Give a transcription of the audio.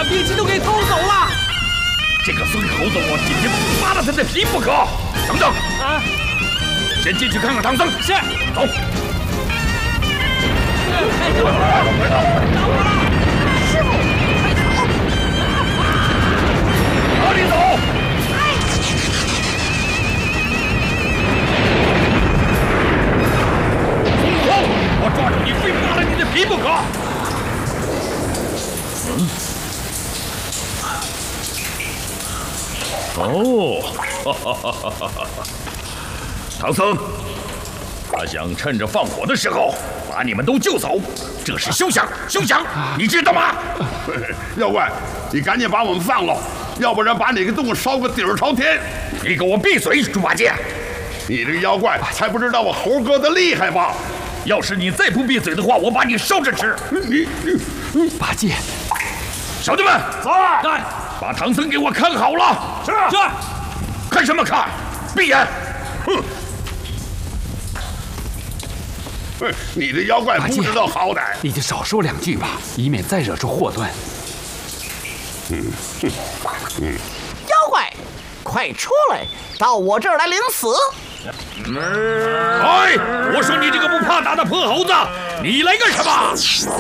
兵器都给偷走了。 这个孙猴子，我今天扒了他的皮不可！等等， 啊， 先进去看看唐僧。 是， 走。 快走！找我了，师傅，快走！ 哪里走？孙悟空，我抓住你非扒了你的皮不可！哦，唐僧，他想趁着放火的时候把你们都救走，这是休想，休想！你知道吗？ 妖怪，你赶紧把我们放了，要不然把你个洞烧个底儿朝天！ 你给我闭嘴，猪八戒！ 你这个妖怪还不知道我猴哥的厉害吧？ 要是你再不闭嘴的话，我把你烧着吃！ 八戒， 小弟们， 在， 把唐僧给我看好了！ 是。 看什么看？闭眼！哼！ 你这妖怪不知道好歹。 你就少说2句吧，以免再惹出祸端。 妖怪，快出来，到我这儿来领死！ 哎，我说你这个不怕打的破猴子，你来干什么？